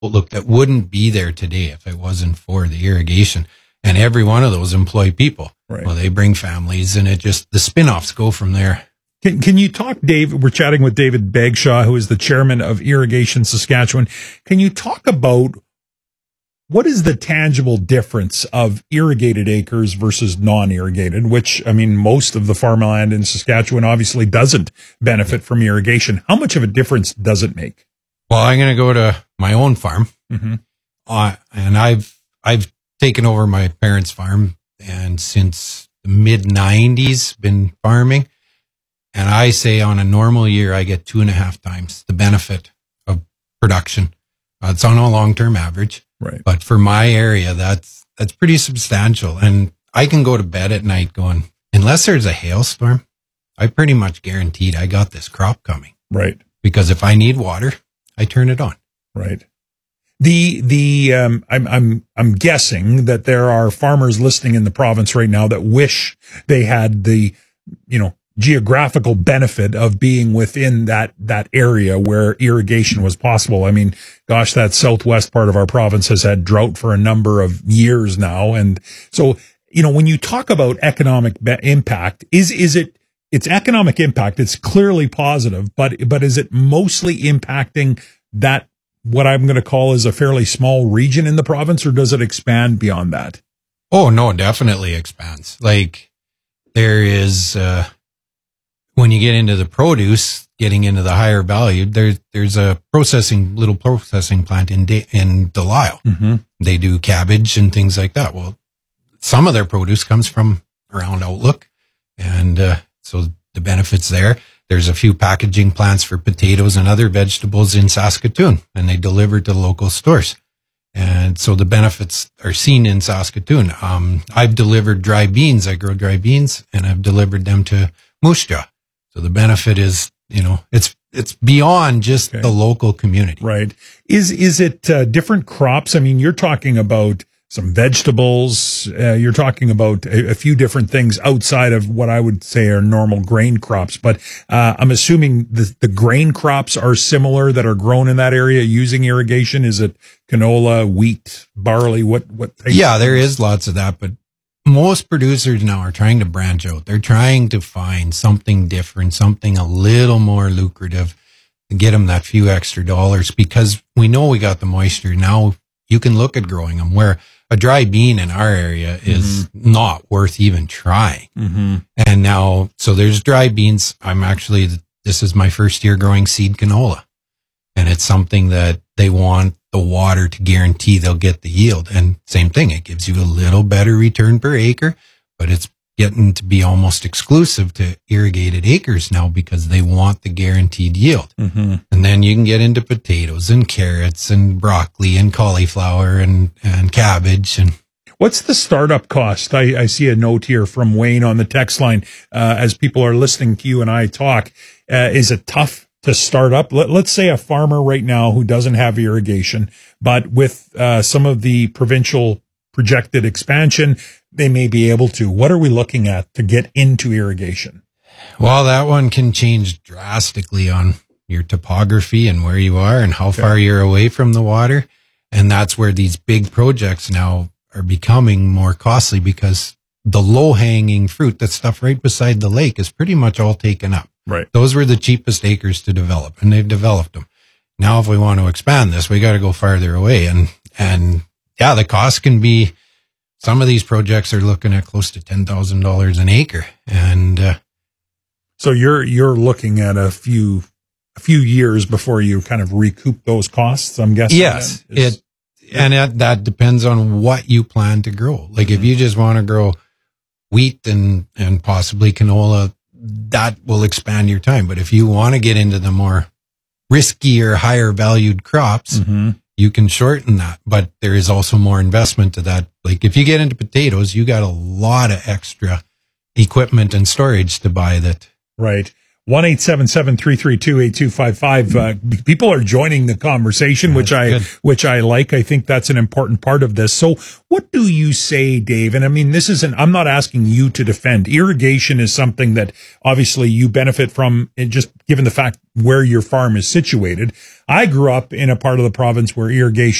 outlook that wouldn't be there today if it wasn't for the irrigation. And every one of those employ people. Right. Well, they bring families, and the spin-offs go from there. Can you talk, Dave? We're chatting with David Bagshaw, who is the chairman of Irrigation Saskatchewan. Can you talk about what is the tangible difference of irrigated acres versus non-irrigated, which, I mean, most of the farmland in Saskatchewan obviously doesn't benefit from irrigation. How much of a difference does it make? Well, I'm going to go to my own farm, and I've taken over my parents' farm, and since the mid-90s been farming. And I say on a normal year, I get 2.5 times the benefit of production. It's on a long-term average. Right. But for my area, that's pretty substantial. And I can go to bed at night going, unless there's a hailstorm, I pretty much guaranteed I got this crop coming. Right. Because if I need water, I turn it on. Right. I'm guessing that there are farmers listening in the province right now that wish they had the, geographical benefit of being within that area where irrigation was possible. I mean, gosh, that southwest part of our province has had drought for a number of years now. And so, when you talk about economic impact, it's economic impact. It's clearly positive, but is it mostly impacting that, what I'm going to call is a fairly small region in the province, or does it expand beyond that? Oh, no, definitely expands. Like there is, when you get into the produce, getting into the higher value, there's a little processing plant in Delisle. Mm-hmm. They do cabbage and things like that. Well, some of their produce comes from around Outlook. And so the benefits there. There's a few packaging plants for potatoes and other vegetables in Saskatoon, and they deliver to local stores. And so the benefits are seen in Saskatoon. I've delivered dry beans. I grow dry beans, and I've delivered them to Moose Jaw. So the benefit is, it's beyond just the local community. Right. Is it different crops? I mean, you're talking about some vegetables. You're talking about a few different things outside of what I would say are normal grain crops. But I'm assuming the grain crops are similar that are grown in that area using irrigation. Is it canola, wheat, barley? What? Yeah, there is lots of that, but most producers now are trying to branch out. They're trying to find something different, something a little more lucrative to get them that few extra dollars, because we know we got the moisture. Now you can look at growing them, where a dry bean in our area is not worth even trying. Mm-hmm. And now, so there's dry beans. This is my first year growing seed canola, and it's something that they want the water to guarantee they'll get the yield. And same thing, it gives you a little better return per acre, but it's getting to be almost exclusive to irrigated acres now because they want the guaranteed yield. Mm-hmm. And then you can get into potatoes and carrots and broccoli and cauliflower and cabbage. And what's the startup cost? I see a note here from Wayne on the text line as people are listening to you and I talk. Is it tough to start up? Let's say a farmer right now who doesn't have irrigation, but with some of the provincial projected expansion, they may be able to. What are we looking at to get into irrigation? Well, that one can change drastically on your topography and where you are and how far you're away from the water. And that's where these big projects now are becoming more costly, because the low-hanging fruit, that stuff right beside the lake, is pretty much all taken up. Right. Those were the cheapest acres to develop, and they've developed them. Now, if we want to expand this, we got to go farther away. And yeah, the cost can be, some of these projects are looking at close to $10,000 an acre. And so you're looking at a few years before you kind of recoup those costs, I'm guessing. Yes. That depends on what you plan to grow. Like if you just want to grow wheat and possibly canola, that will expand your time. But if you want to get into the more riskier, higher valued crops, you can shorten that. But there is also more investment to that. Like if you get into potatoes, you got a lot of extra equipment and storage to buy that. Right. 1-877-332-8255. People are joining the conversation, which I like. I think that's an important part of this. So what do you say, Dave? And I mean, I'm not asking you to defend. Irrigation is something that obviously you benefit from, just given the fact where your farm is situated. I grew up in a part of the province where irrigation